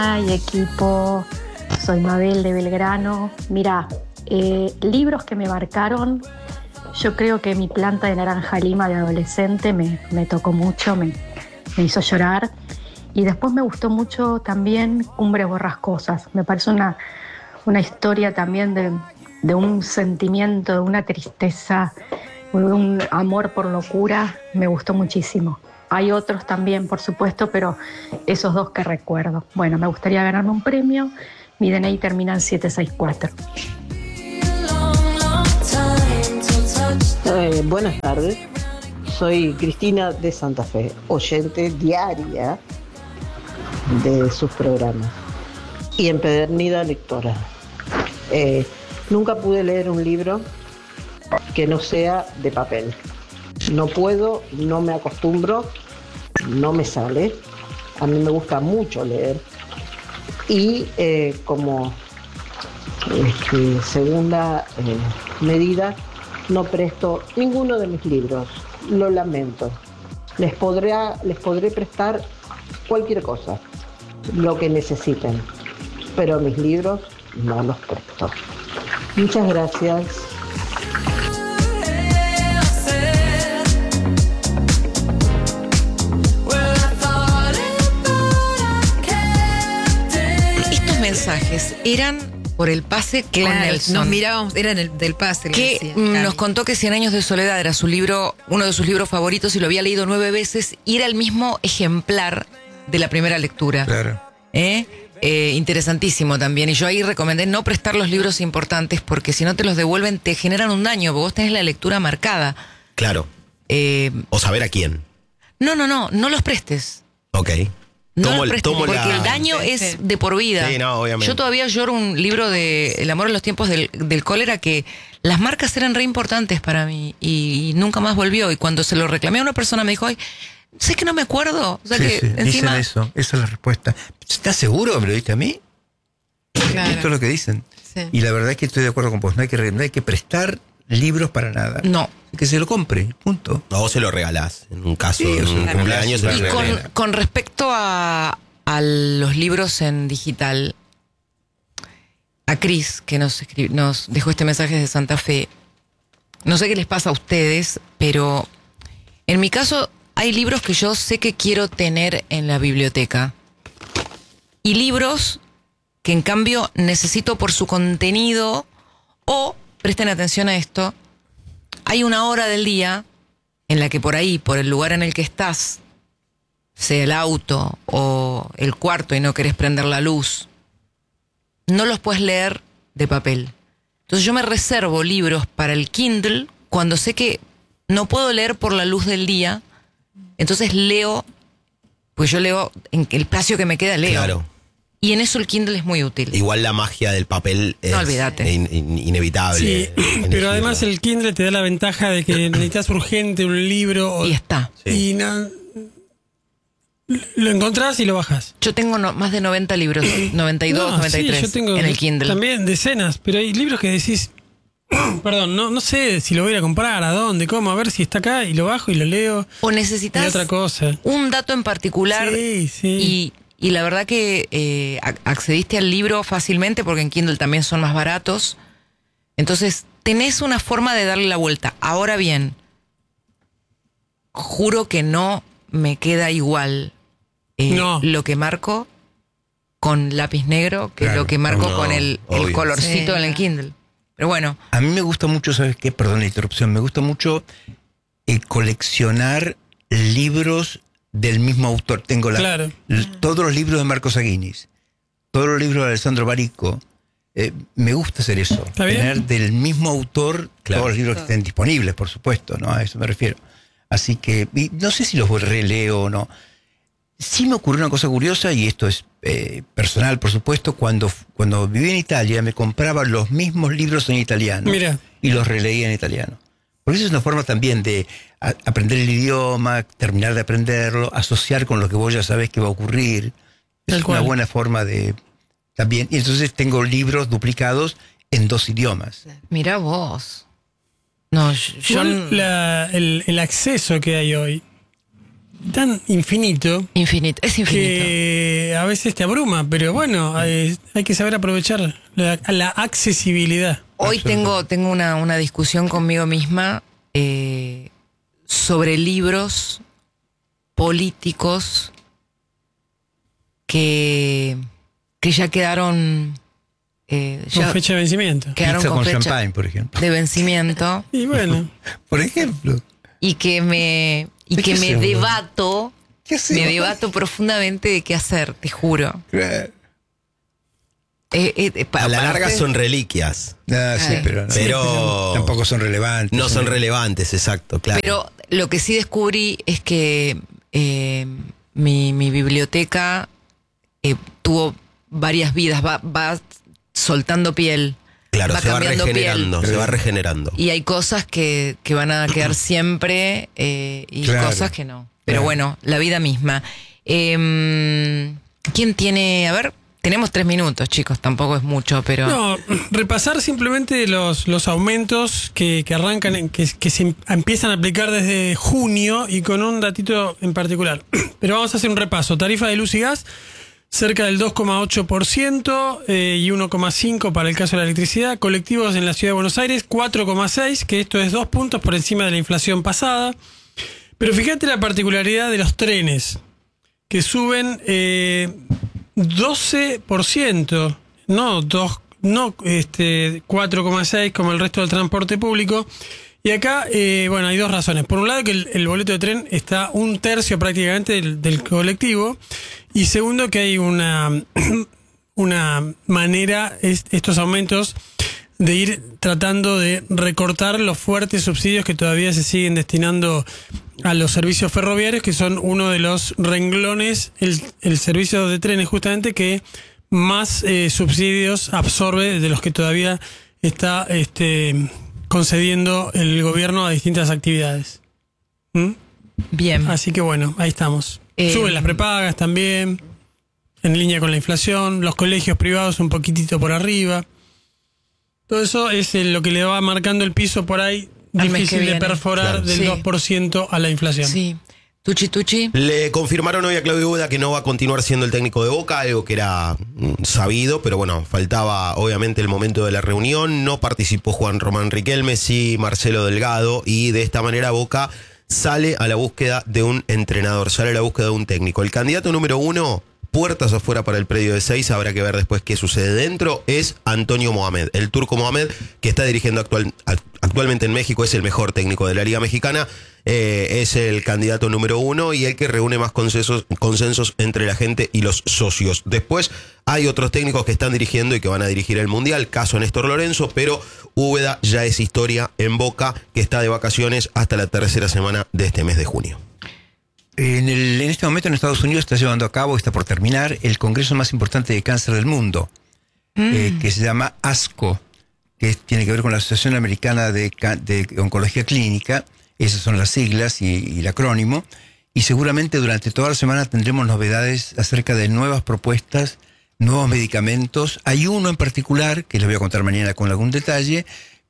y equipo, soy Mabel de Belgrano. Mira, libros que me marcaron, yo creo que Mi planta de naranja lima de adolescente me tocó mucho, me hizo llorar. Y después me gustó mucho también Cumbres Borrascosas. Me parece una historia también de un sentimiento, de una tristeza, de un amor por locura. Me gustó muchísimo. Hay otros también, por supuesto, pero esos dos que recuerdo. Bueno, me gustaría ganarme un premio. Mi DNI termina en 764. Buenas tardes. Soy Cristina de Santa Fe, oyente diaria de sus programas y empedernida lectora. Nunca pude leer un libro que no sea de papel. No puedo, no me acostumbro, no me sale. A mí me gusta mucho leer. Y como segunda medida, no presto ninguno de mis libros. Lo lamento. Les podré prestar cualquier cosa, lo que necesiten, pero mis libros no los presto. Muchas gracias. Estos mensajes eran por el pase con Nelson. Nos mirábamos, era del pase. Que nos contó que 100 años de soledad era su libro, uno de sus libros favoritos, y lo había leído 9 veces, y era el mismo ejemplar de la primera lectura. Claro. Interesantísimo también. Y yo ahí recomendé no prestar los libros importantes, porque si no te los devuelven te generan un daño, porque vos tenés la lectura marcada. Claro. O saber a quién. No los prestes. Ok. No los prestes, porque el daño es de por vida. Sí, no, obviamente. Yo todavía lloro un libro de El amor en los tiempos del cólera, que las marcas eran re importantes para mí y nunca más volvió. Y cuando se lo reclamé a una persona me dijo, ay, sé que no me acuerdo. O sea, sí, que sí, encima... dicen eso, esa es la respuesta. ¿Estás seguro? ¿Me lo diste a mí? Claro. Esto es lo que dicen. Sí. Y la verdad es que estoy de acuerdo con vos. No hay que prestar libros para nada. No. Que se lo compre, punto. No, vos se lo regalás. En un caso, Sí, en un claro. cumpleaños se lo Y regalás. con respecto a los libros en digital, a Cris, que nos dejó este mensaje desde Santa Fe, no sé qué les pasa a ustedes, pero en mi caso hay libros que yo sé que quiero tener en la biblioteca y libros que en cambio necesito por su contenido, o, presten atención a esto, hay una hora del día en la que por ahí, por el lugar en el que estás, sea el auto o el cuarto y no querés prender la luz, no los puedes leer de papel. Entonces yo me reservo libros para el Kindle cuando sé que no puedo leer por la luz del día, entonces leo, pues yo leo en el espacio que me queda, leo. Claro. Y en eso el Kindle es muy útil. Igual la magia del papel es No, olvídate. Inevitable. Sí, pero además el Kindle te da la ventaja de que necesitas urgente un libro. Y está. Sí. Y no, lo encontrás y lo bajás. Yo tengo más de 90 libros, 92, No, 93 sí, yo tengo en el Kindle. también decenas, pero hay libros que decís, perdón, no sé si lo voy a ir a comprar, a dónde, cómo, a ver si está acá, y lo bajo y lo leo. O Y necesitas otra cosa. un dato en particular. Sí. Y la verdad que accediste al libro fácilmente, porque en Kindle también son más baratos. Entonces tenés una forma de darle la vuelta. Ahora bien, juro que no me queda igual lo que marco con lápiz negro que Claro. lo que marco No, con el obvio. colorcito Sí, en el no. Kindle. Pero bueno, A mí me gusta mucho, ¿sabes qué? Perdón la interrupción. Me gusta mucho coleccionar libros del mismo autor. Tengo Claro. todos los libros de Marcos Aguinis, todos los libros de Alessandro Barico. Me gusta hacer eso. ¿Está bien? Tener del mismo autor Claro. todos los libros que estén disponibles, por supuesto, ¿no? A eso me refiero. Así que y no sé si los releo o no. Sí me ocurrió una cosa curiosa, y esto es personal, por supuesto. Cuando viví en Italia, me compraba los mismos libros en italiano. Mira. Y los releía en italiano. Porque eso es una forma también de aprender el idioma, terminar de aprenderlo, asociar con lo que vos ya sabés que va a ocurrir. Tal Es cual. una buena forma de también. Y entonces tengo libros duplicados en 2 idiomas. mira vos. No, yo Igual el acceso que hay hoy. tan infinito. Es infinito. Que a veces te abruma, pero bueno, hay que saber aprovechar la accesibilidad. Hoy tengo una discusión conmigo misma sobre libros políticos que ya quedaron... Con fecha de vencimiento. Quedaron Pizza con con fecha champagne, por ejemplo. de vencimiento. Y bueno, Por ejemplo. Y que me ¿Qué hacemos? debato. ¿Qué hacemos? Me debato profundamente de qué hacer, te juro. Claro. A la larga son reliquias. Ah, sí, pero, Pero- tampoco son relevantes. No son relevantes, exacto, claro. Pero lo que sí descubrí es que mi biblioteca tuvo varias vidas, va soltando piel. Claro, se va cambiando regenerando, se va regenerando. Y hay cosas que van a quedar siempre y Claro. cosas que no. Pero Claro. bueno, la vida misma. ¿Quién tiene? A ver, tenemos 3 minutos, chicos, tampoco es mucho, pero... no, repasar simplemente los aumentos que arrancan, que se empiezan a aplicar desde junio y con un datito en particular. Pero vamos a hacer un repaso. Tarifa de luz y gas, cerca del 2,8% y 1,5% para el caso de la electricidad. Colectivos en la Ciudad de Buenos Aires, 4,6%, que esto es 2 puntos por encima de la inflación pasada. Pero fíjate la particularidad de los trenes, que suben 12%, no 4,6% como el resto del transporte público. Y acá, bueno, hay dos razones. Por un lado, que el boleto de tren está 1/3 prácticamente del colectivo. Y segundo, que hay una manera, estos aumentos, de ir tratando de recortar los fuertes subsidios que todavía se siguen destinando a los servicios ferroviarios, que son uno de los renglones, el servicio de trenes justamente, que más subsidios absorbe de los que todavía está concediendo el gobierno a distintas actividades. ¿Mm? Bien. Así que bueno, ahí estamos. Suben las prepagas también, en línea con la inflación, los colegios privados un poquitito por arriba. Todo eso es lo que le va marcando el piso por ahí, Al mes que difícil de viene. perforar Claro. del Sí. 2% a la inflación. Sí. Tuchi. Le confirmaron hoy a Claudio Úbeda que no va a continuar siendo el técnico de Boca, algo que era sabido, pero bueno, faltaba obviamente el momento de la reunión. No participó Juan Román Riquelme, sí Marcelo Delgado, y de esta manera Boca sale a la búsqueda de un entrenador, sale a la búsqueda de un técnico. El candidato número 1, puertas afuera para el predio de 6, habrá que ver después qué sucede dentro, es Antonio Mohamed, el turco Mohamed, que está dirigiendo actualmente en México, es el mejor técnico de la Liga Mexicana, es el candidato número 1 y el que reúne más consensos entre la gente y los socios. Después hay otros técnicos que están dirigiendo y que van a dirigir el Mundial, caso Néstor Lorenzo, pero Úbeda ya es historia en Boca, que está de vacaciones hasta la tercera semana de este mes de junio. En este momento en Estados Unidos está llevando a cabo, está por terminar, el congreso más importante de cáncer del mundo, que se llama ASCO, que tiene que ver con la Asociación Americana de Oncología Clínica. Esas son las siglas y el acrónimo. Y seguramente durante toda la semana tendremos novedades acerca de nuevas propuestas, nuevos medicamentos. Hay uno en particular, que les voy a contar mañana con algún detalle,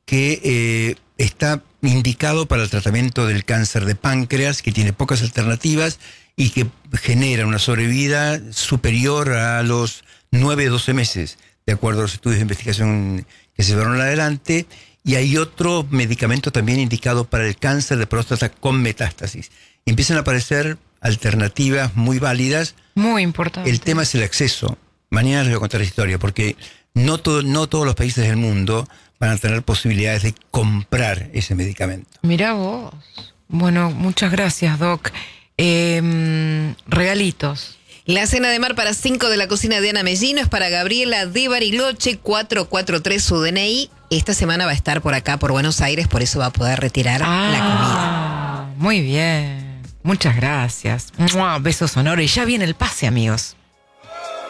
que está indicado para el tratamiento del cáncer de páncreas, que tiene pocas alternativas y que genera una sobrevida superior a los 9-12 meses, de acuerdo a los estudios de investigación que se llevaron adelante. Y hay otro medicamento también indicado para el cáncer de próstata con metástasis. Empiezan a aparecer alternativas muy válidas. Muy importante. El tema es el acceso. Mañana les voy a contar la historia, porque no todos los países del mundo van a tener posibilidades de comprar ese medicamento. Mirá vos. Bueno, muchas gracias, Doc. Regalitos. La cena de mar para 5 de la cocina de Ana Mellino es para Gabriela de Bariloche, 443 su DNI. Esta semana va a estar por acá, por Buenos Aires, por eso va a poder retirar la comida. Muy bien. Muchas gracias. ¡Mua! Besos sonores. Ya viene el pase, amigos.